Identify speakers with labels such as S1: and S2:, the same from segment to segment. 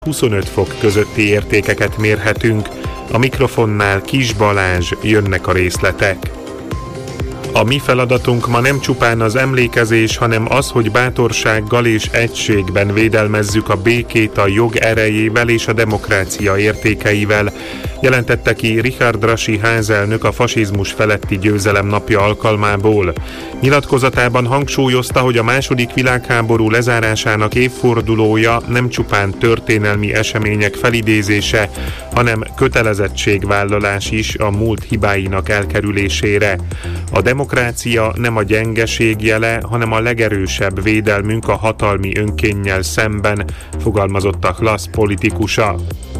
S1: 25 fok közötti értékeket mérhetünk. A mikrofonnál Kis Balázs, jönnek a részletek. A mi feladatunk ma nem csupán az emlékezés, hanem az, hogy bátorsággal és egységben védelmezzük a békét a jog erejével és a demokrácia értékeivel, jelentette ki Richard Rasi házelnök a fasizmus feletti győzelem napja alkalmából. Nyilatkozatában hangsúlyozta, hogy a II. Világháború lezárásának évfordulója nem csupán történelmi események felidézése, hanem kötelezettségvállalás is a múlt hibáinak elkerülésére. A demokrácia nem a gyengeség jele, hanem a legerősebb védelmünk a hatalmi önkénnyel szemben, fogalmazott a KLASZ politikusa.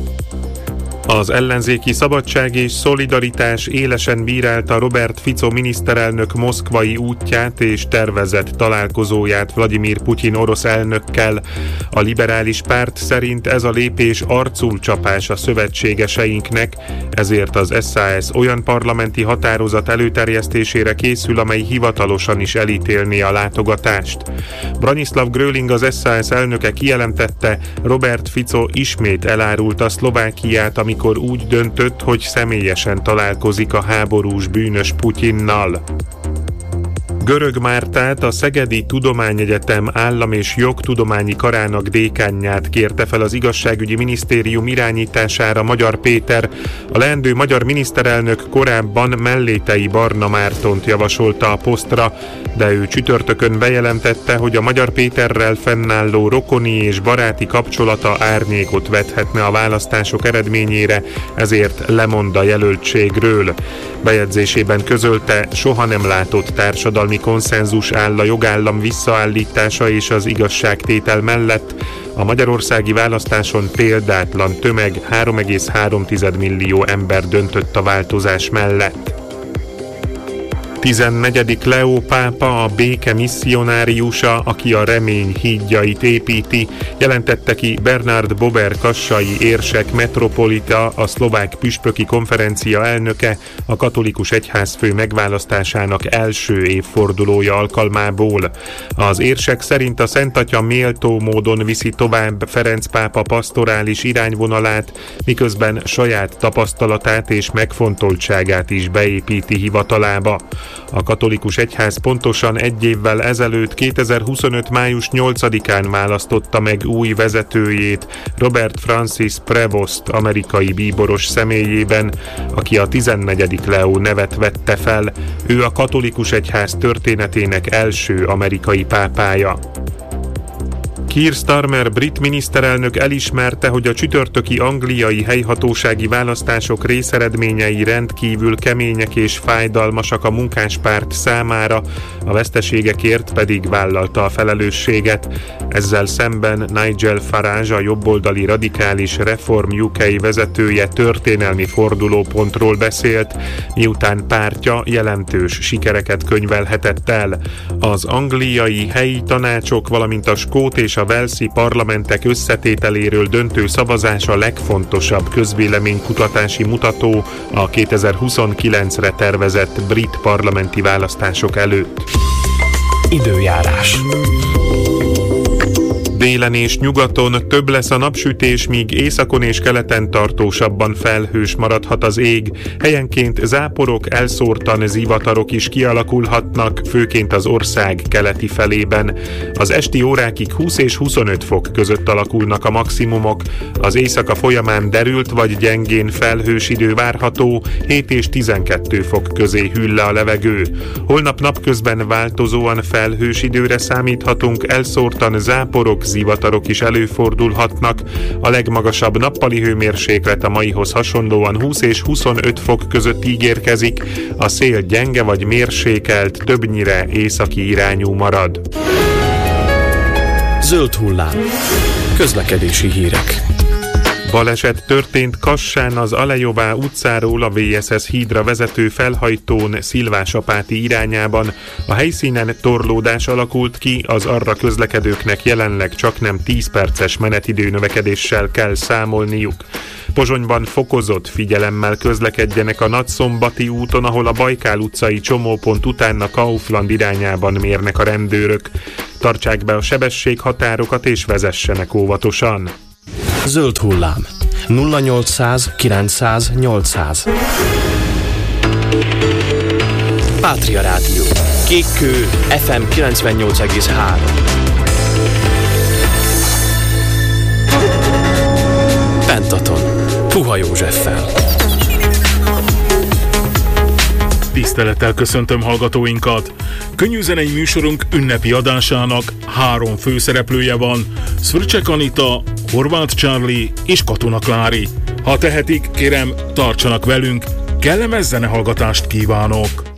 S1: Az ellenzéki Szabadság és Szolidaritás élesen bírálta Robert Fico miniszterelnök moszkvai útját és tervezett találkozóját Vladimir Putyin orosz elnökkel. A liberális párt szerint ez a lépés arculcsapás a szövetségeseinknek, ezért az SZDSZ olyan parlamenti határozat előterjesztésére készül, amely hivatalosan is elítélné a látogatást. Branislav Gröling, az SZDSZ elnöke kijelentette, Robert Fico ismét elárulta Szlovákiát, amikor úgy döntött, hogy személyesen találkozik a háborús bűnös Putyinnal. Görög Mártát, a Szegedi Tudományegyetem állam- és jogtudományi karának dékánját kérte fel az igazságügyi minisztérium irányítására Magyar Péter. A leendő magyar miniszterelnök korábban Mellétei Barna Mártont javasolta a posztra, de ő csütörtökön bejelentette, hogy a Magyar Péterrel fennálló rokoni és baráti kapcsolata árnyékot vethetne a választások eredményére, ezért lemond a jelöltségről. Bejegyzésében közölte, soha nem látott társadalmi konszenzus áll a jogállam visszaállítása és az igazságtétel mellett. A magyarországi választáson példátlan tömeg, 3,3 millió ember döntött a változás mellett. 14. Leó pápa, a béke misszionáriusa, aki a remény hídjait építi, jelentette ki Bernard Bober kassai érsek metropolita, a szlovák püspöki konferencia elnöke a katolikus egyházfő megválasztásának első évfordulója alkalmából. Az érsek szerint a Szent Atya méltó módon viszi tovább Ferenc pápa pasztorális irányvonalát, miközben saját tapasztalatát és megfontoltságát is beépíti hivatalába. A katolikus egyház pontosan egy évvel ezelőtt, 2025. május 8-án választotta meg új vezetőjét, Robert Francis Prevost amerikai bíboros személyében, aki a 14. Leó nevet vette fel. Ő a katolikus egyház történetének első amerikai pápája. Keir Starmer brit miniszterelnök elismerte, hogy a csütörtöki angliai helyhatósági választások részeredményei rendkívül kemények és fájdalmasak a munkáspárt számára, a veszteségekért pedig vállalta a felelősséget. Ezzel szemben Nigel Farage, a jobboldali radikális Reform UK vezetője történelmi fordulópontról beszélt, miután pártja jelentős sikereket könyvelhetett el. Az angliai helyi tanácsok, valamint a skót és a walesi parlamentek összetételéről döntő szavazás a legfontosabb közvéleménykutatási mutató a 2029-re tervezett brit parlamenti választások előtt.
S2: Időjárás.
S1: Délen és nyugaton több lesz a napsütés, míg északon és keleten tartósabban felhős maradhat az ég. Helyenként záporok, elszórtan zivatarok is kialakulhatnak, főként az ország keleti felében. Az esti órákig 20 és 25 fok között alakulnak a maximumok. Az éjszaka folyamán derült vagy gyengén felhős idő várható, 7 és 12 fok közé hűl le a levegő. Holnap napközben változóan felhős időre számíthatunk, elszórtan záporok, zivatarok is előfordulhatnak. A legmagasabb nappali hőmérséklet a maihoz hasonlóan 20 és 25 fok között ígérkezik, a szél gyenge vagy mérsékelt, többnyire északi irányú marad.
S2: Zöld hullám. Közlekedési hírek.
S1: Baleset történt Kassán az Alejová utcáról a VSS hídra vezető felhajtón Szilvásapáti irányában. A helyszínen torlódás alakult ki, az arra közlekedőknek jelenleg csaknem 10 perces menetidő növekedéssel kell számolniuk. Pozsonyban fokozott figyelemmel közlekedjenek a Nagyszombati úton, ahol a Bajkál utcai csomópont után a Kaufland irányában mérnek a rendőrök. Tartsák be a sebességhatárokat és vezessenek óvatosan.
S2: Zöld hullám 0800 900 800. Pátria Rádió Kékkő FM 98,3. Pentaton Puha Józseffel.
S3: Tisztelettel köszöntöm hallgatóinkat! Könnyűzenei műsorunk ünnepi adásának 3 főszereplője van: Szvrcsek Anita, Horváth Charlie és Katona Klári. Ha tehetik, kérem, tartsanak velünk, kellemes zenehallgatást kívánok!